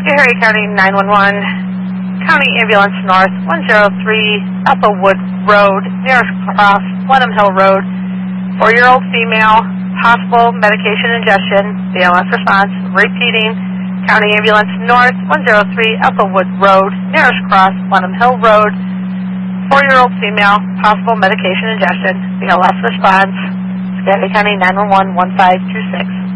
Schoharie County 911, County Ambulance North, 103 Applewood Road, nearest cross, Wenham Hill Road, 4-year-old female, possible medication ingestion, BLS response, repeating, County Ambulance North, 103 Applewood Road, nearest cross, Wenham Hill Road, 4-year-old female, possible medication ingestion, BLS response, Schoharie County 911, 1526.